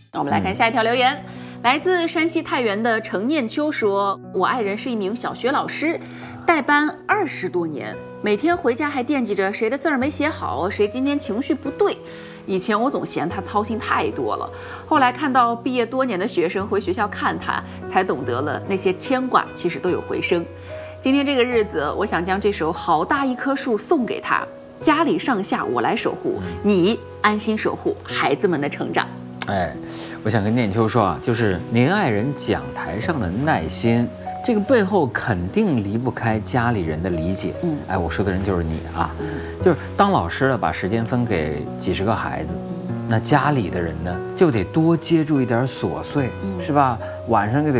我们来看下一条留言，来自山西太原的程念秋说：“我爱人是一名小学老师，代班20多年，每天回家还惦记着谁的字儿没写好，谁今天情绪不对。以前我总嫌他操心太多了，后来看到毕业多年的学生回学校看他，才懂得了那些牵挂其实都有回声。今天这个日子，我想将这首《好大一棵树》送给他，家里上下我来守护，你安心守护孩子们的成长。” 哎，我想跟念秋说啊，就是您爱人讲台上的耐心，这个背后肯定离不开家里人的理解。哎，我说的人就是你啊，就是当老师的把时间分给几十个孩子，那家里的人呢就得多接触一点琐碎，是吧？晚上就得